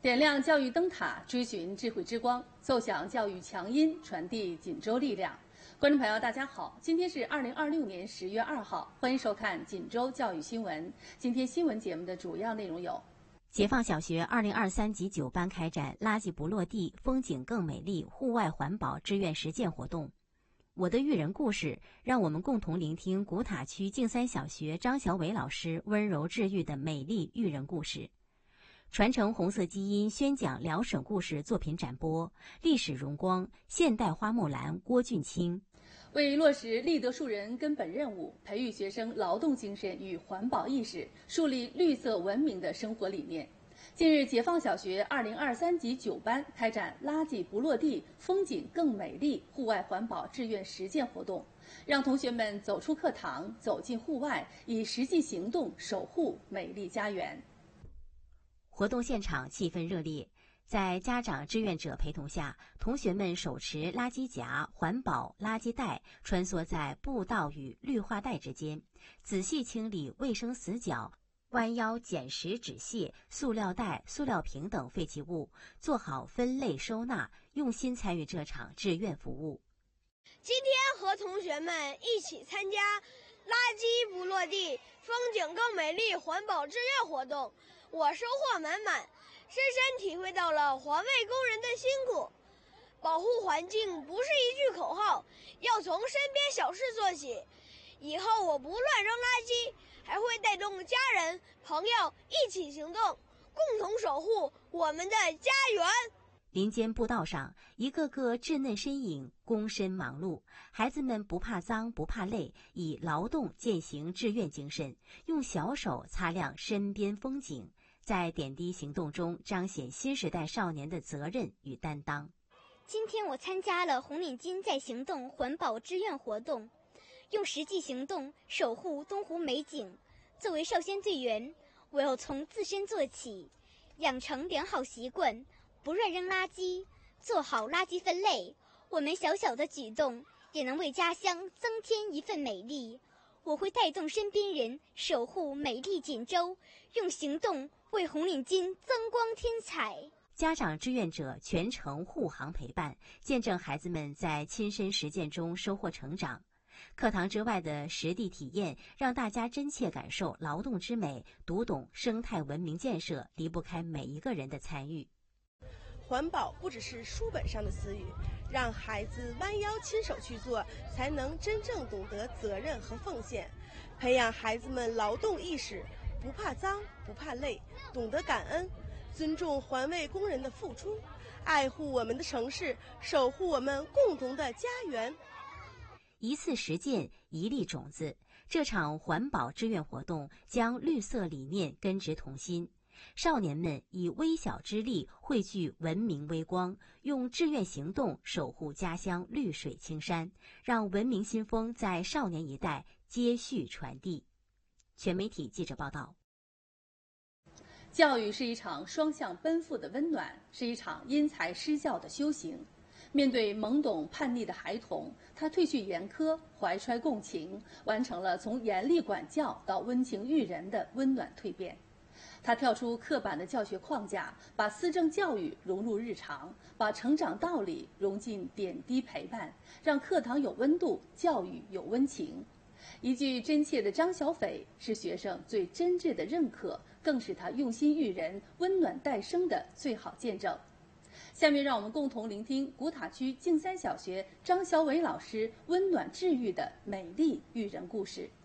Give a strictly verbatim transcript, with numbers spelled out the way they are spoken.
点亮教育灯塔，追寻智慧之光，奏响教育强音，传递锦州力量。观众朋友，大家好，今天是二零二六年十月二号，欢迎收看锦州教育新闻。今天新闻节目的主要内容有： 解放小学二零二三级九班开展垃圾不落地，风景更美丽户外环保志愿实践活动。我的育人故事，让我们共同聆听古塔区静三小学张小伟老师温柔治愈的美丽育人故事。传承红色基因宣讲辽省故事作品展播，历史荣光现代花木兰郭俊清。 为落实立德树人根本任务，培育学生劳动精神与环保意识，树立绿色文明的生活理念。近日，解放小学二零二三级九班开展垃圾不落地，风景更美丽户外环保志愿实践活动，让同学们走出课堂，走进户外，以实际行动守护美丽家园。 活动现场气氛热烈，在家长志愿者陪同下，同学们手持垃圾夹、环保垃圾袋，穿梭在步道与绿化带之间，仔细清理卫生死角，弯腰捡拾纸屑、塑料袋、塑料瓶等废弃物，做好分类收纳，用心参与这场志愿服务。 今天和同学们一起参加垃圾不落地，风景更美丽环保志愿活动，我收获满满，深深体会到了环卫工人的辛苦。保护环境不是一句口号，要从身边小事做起。以后我不乱扔垃圾，还会带动家人、朋友一起行动，共同守护我们的家园。 林间步道上，一个个稚嫩身影躬身忙碌，孩子们不怕脏不怕累，以劳动践行志愿精神，用小手擦亮身边风景，在点滴行动中彰显新时代少年的责任与担当。 今天我参加了红领巾在行动环保志愿活动，用实际行动守护东湖美景。作为少先队员，我要从自身做起，养成良好习惯，不乱扔垃圾，做好垃圾分类。我们小小的举动也能为家乡增添一份美丽。我会带动身边人守护美丽锦州，用行动为红领巾增光添彩。 家长志愿者全程护航陪伴，见证孩子们在亲身实践中收获成长。课堂之外的实地体验，让大家真切感受劳动之美，读懂生态文明建设离不开每一个人的参与。 环保不只是书本上的词语，让孩子弯腰亲手去做，才能真正懂得责任和奉献。培养孩子们劳动意识，不怕脏不怕累，懂得感恩，尊重环卫工人的付出，爱护我们的城市，守护我们共同的家园。 一次实践，一粒种子。这场环保志愿活动将绿色理念根植童心，少年们以微小之力汇聚文明微光，用志愿行动守护家乡绿水青山，让文明新风在少年一代接续传递。全媒体记者报道。 教育是一场双向奔赴的温暖，是一场因材施教的修行。面对懵懂叛逆的孩童，他褪去严苛，怀揣共情，完成了从严厉管教到温情育人的温暖蜕变。他跳出刻板的教学框架，把思政教育融入日常，把成长道理融进点滴陪伴，让课堂有温度，教育有温情。一句真切的张小斐，是学生最真挚的认可，更是他用心育人、温暖待生的最好见证。下面让我们共同聆听古塔区静三小学张小伟老师温暖治愈的美丽育人故事。